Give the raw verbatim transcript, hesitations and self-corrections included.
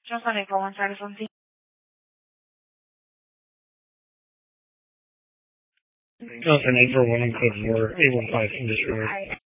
Johnson eight four one telephone. Johnson eight four one code four eight one five industry.